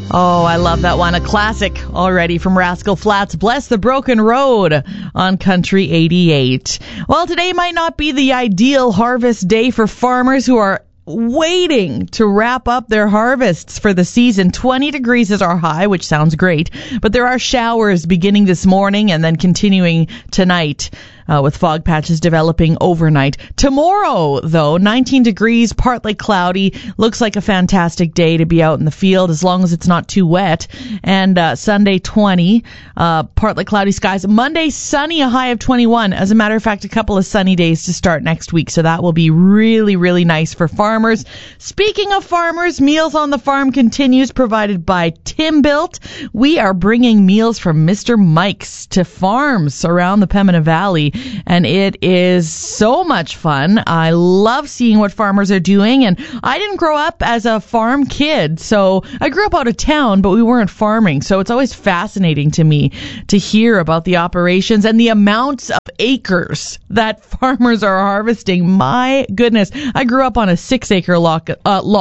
Oh, I love that one. A classic already from Rascal Flatts. Bless the Broken Road on Country 88. Well, today might not be the ideal harvest day for farmers who are waiting to wrap up their harvests for the season. 20 degrees is our high, which sounds great, but there are showers beginning this morning and then continuing tonight. With fog patches developing overnight. Tomorrow, though, 19 degrees, partly cloudy. Looks like a fantastic day to be out in the field as long as it's not too wet. And Sunday, 20, partly cloudy skies. Monday, sunny, a high of 21. As a matter of fact, a couple of sunny days to start next week. So that will be really, really nice for farmers. Speaking of farmers, Meals on the Farm continues, provided by Tim Built. We are bringing meals from Mr. Mike's to farms around the Pembina Valley. And it is so much fun. I love seeing what farmers are doing. And I didn't grow up as a farm kid. So I grew up out of town, but we weren't farming. So it's always fascinating to me to hear about the operations and the amounts of acres that farmers are harvesting. My goodness. I grew up on a 6-acre lot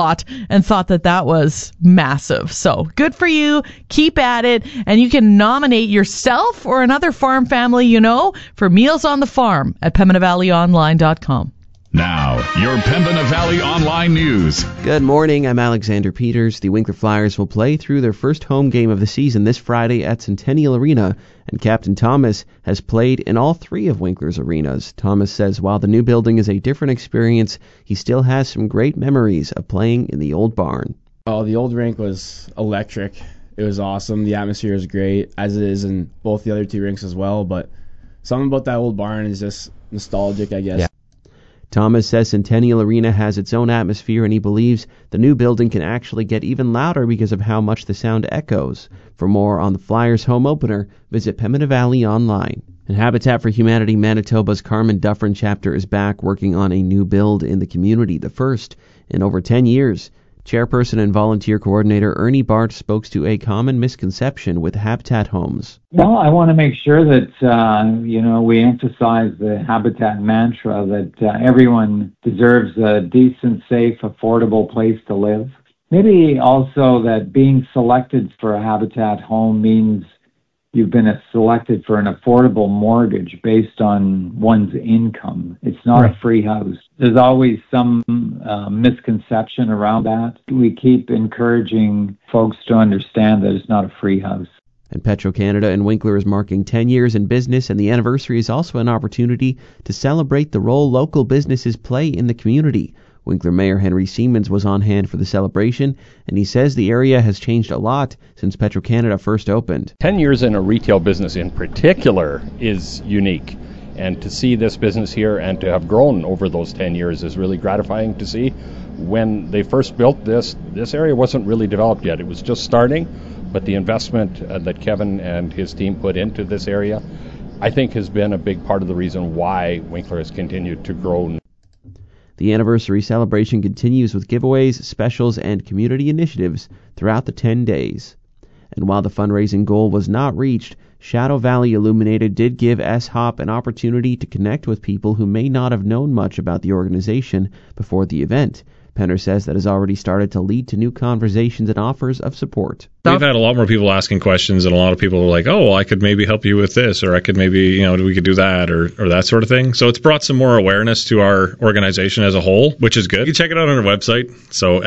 and thought that was massive. So good for you. Keep at it. And you can nominate yourself or another farm family you know for Meals on the Farm at PembinaValleyOnline.com. Now, your Pembina Valley Online News. Good morning, I'm Alexander Peters. The Winkler Flyers will play through their first home game of the season this Friday at Centennial Arena, and Captain Thomas has played in all 3 of Winkler's arenas. Thomas says while the new building is a different experience, he still has some great memories of playing in the old barn. Oh, the old rink was electric. It was awesome. The atmosphere is great, as it is in both the other 2 rinks as well, but something about that old barn is just nostalgic, I guess. Yeah. Thomas says Centennial Arena has its own atmosphere, and he believes the new building can actually get even louder because of how much the sound echoes. For more on the Flyers home opener, visit Pembina Valley Online. And Habitat for Humanity Manitoba's Carmen Dufferin chapter is back working on a new build in the community, the first in over 10 years. Chairperson and volunteer coordinator Ernie Bart spoke to a common misconception with Habitat Homes. Well, I want to make sure that, we emphasize the Habitat mantra that everyone deserves a decent, safe, affordable place to live. Maybe also that being selected for a Habitat home means you've been selected for an affordable mortgage based on one's income. It's not a free house. There's always some misconception around that. We keep encouraging folks to understand that it's not a free house. And Petro-Canada and Winkler is marking 10 years in business, and the anniversary is also an opportunity to celebrate the role local businesses play in the community. Winkler Mayor Henry Siemens was on hand for the celebration, and he says the area has changed a lot since Petro-Canada first opened. 10 years in a retail business in particular is unique, and to see this business here and to have grown over those 10 years is really gratifying to see. When they first built this area wasn't really developed yet. It was just starting, but the investment that Kevin and his team put into this area, I think, has been a big part of the reason why Winkler has continued to grow. The anniversary celebration continues with giveaways, specials, and community initiatives throughout the 10 days. And while the fundraising goal was not reached, Shadow Valley Illuminated did give SHOP an opportunity to connect with people who may not have known much about the organization before the event. Penner says that has already started to lead to new conversations and offers of support. We've had a lot more people asking questions, and a lot of people are like, oh, well, I could maybe help you with this, or I could maybe, we could do that, or that sort of thing. So it's brought some more awareness to our organization as a whole, which is good. You can check it out on our website, so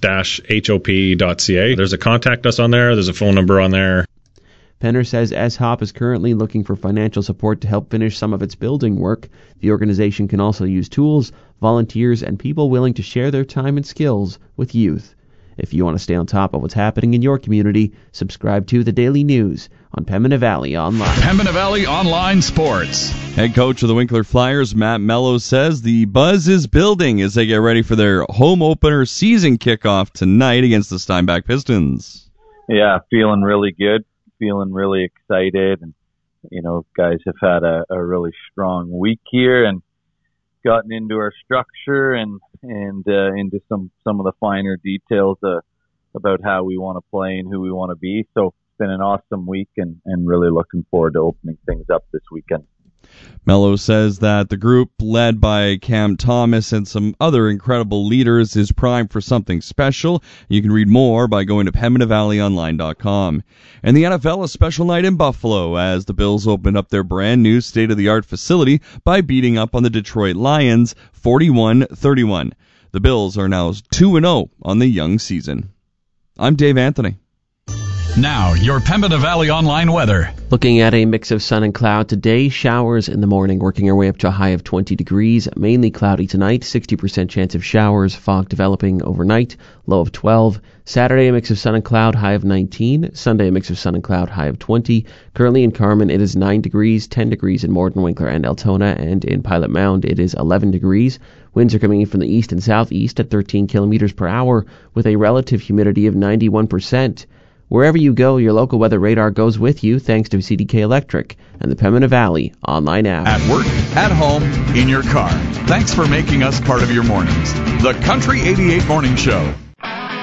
s-hop.ca. There's a contact us on there. There's a phone number on there. Penner says SHOP is currently looking for financial support to help finish some of its building work. The organization can also use tools, volunteers, and people willing to share their time and skills with youth. If you want to stay on top of what's happening in your community, subscribe to The Daily News on Pembina Valley Online. Pembina Valley Online Sports. Head coach of the Winkler Flyers, Matt Mello, says the buzz is building as they get ready for their home opener season kickoff tonight against the Steinbach Pistons. Yeah, feeling really good. Feeling really excited, and guys have had a really strong week here and gotten into our structure and into some of the finer details about how we want to play and who we want to be. So it's been an awesome week and really looking forward to opening things up this weekend. Mello says that the group, led by Cam Thomas and some other incredible leaders, is primed for something special. You can read more by going to PembinaValleyOnline.com. And the NFL, a special night in Buffalo as the Bills opened up their brand new state-of-the-art facility by beating up on the Detroit Lions 41-31. The Bills are now 2-0 on the young season. I'm Dave Anthony. Now, your Pembina Valley Online weather. Looking at a mix of sun and cloud today, showers in the morning, working our way up to a high of 20 degrees, mainly cloudy tonight, 60% chance of showers, fog developing overnight, low of 12. Saturday, a mix of sun and cloud, high of 19. Sunday, a mix of sun and cloud, high of 20. Currently in Carmen, it is 9 degrees, 10 degrees in Morden, Winkler, and Altona, and in Pilot Mound, it is 11 degrees. Winds are coming in from the east and southeast at 13 kilometers per hour, with a relative humidity of 91%. Wherever you go, your local weather radar goes with you thanks to CDK Electric and the Pembina Valley online app. At work, at home, in your car. Thanks for making us part of your mornings. The Country 88 Morning Show.